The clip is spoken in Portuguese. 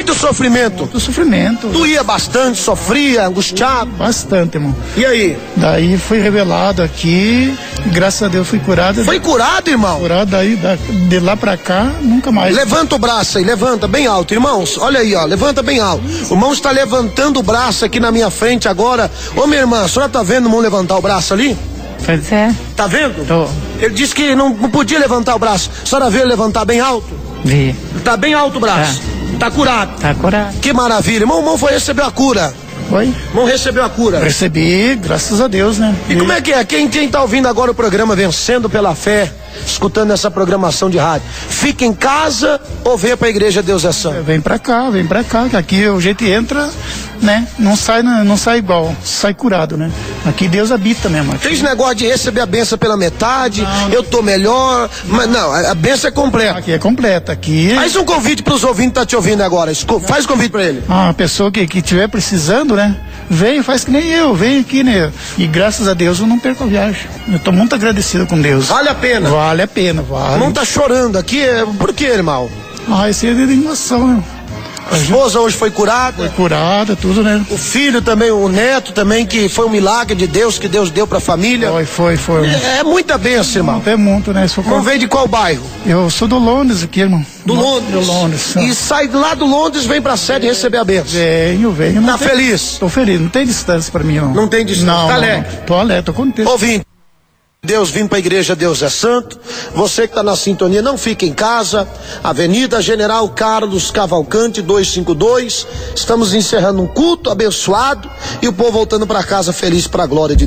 muito sofrimento. Muito sofrimento. Doía bastante, sofria, angustiado. Bastante, irmão. E aí? Daí foi revelado aqui, graças a Deus fui curado. Foi curado, irmão? Curado, daí de lá pra cá, nunca mais. Levanta o braço aí, levanta bem alto, irmãos. Olha aí, ó, levanta bem alto. O irmão está levantando o braço aqui na minha frente agora. Ô, minha irmã, a senhora tá vendo o irmão levantar o braço ali? Pois é. Tá vendo? Tô. Ele disse que não podia levantar o braço. A senhora veio levantar bem alto? Vi. Tá bem alto o braço. Tá curado. Tá curado. Que maravilha. Irmão foi receber a cura. Foi? Irmão recebeu a cura. Recebi, graças a Deus, né? E como é que é? Quem tá ouvindo agora o programa Vencendo pela Fé, escutando essa programação de rádio, fica em casa ou vem pra igreja Deus é Santo? Vem pra cá, que aqui o jeito entra, né? Não sai igual, sai curado, né? Aqui Deus habita mesmo. Aqui. Tem esse negócio de receber a benção pela metade, não. Eu tô melhor, mas não, a benção é completa. Aqui é completa, aqui... Faz um convite pros ouvintes que tá te ouvindo agora, faz um convite pra ele. Ah, a pessoa que estiver precisando, né? Vem, faz que nem eu, vem aqui, né? E graças a Deus eu não perco a viagem. Eu tô muito agradecido com Deus. Vale a pena? Vale a pena, vale. O irmão tá chorando aqui, por quê, irmão? Ah, esse é de emoção, né? A esposa hoje foi curada? Foi curada, tudo, né? O filho também, o neto também, que foi um milagre de Deus, que Deus deu pra família. Foi. É muita bênção, irmão. É muito, né? Não vem de qual bairro? Eu sou do Londres aqui, irmão. Do Londres? Do Londres. E sai lá do Londres, vem pra sede receber a bênção. Venho. Tá feliz? Tô feliz, não tem distância pra mim, não. Não tem distância? Não, tá não, alegre? Tô alegre, tô contente. Ouvinte. Deus vindo para a igreja Deus é Santo. Você que está na sintonia, não fique em casa. Avenida General Carlos Cavalcante 252. Estamos encerrando um culto abençoado e o povo voltando para casa feliz para a glória de Deus.